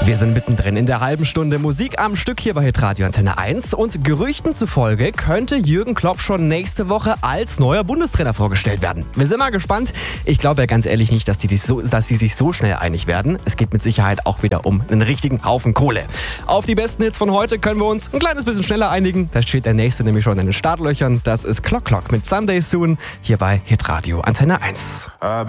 Wir sind mittendrin in der halben Stunde Musik am Stück hier bei Hitradio Antenne 1 und Gerüchten zufolge könnte Jürgen Klopp schon nächste Woche als neuer Bundestrainer vorgestellt werden. Wir sind mal gespannt. Ich glaube ja ganz ehrlich nicht, dass die sich so schnell einig werden. Es geht mit Sicherheit auch wieder um einen richtigen Haufen Kohle. Auf die besten Hits von heute können wir uns ein kleines bisschen schneller einigen. Da steht der nächste nämlich schon in den Startlöchern. Das ist Clock Clock mit Someday Soon hier bei Hitradio Antenne 1.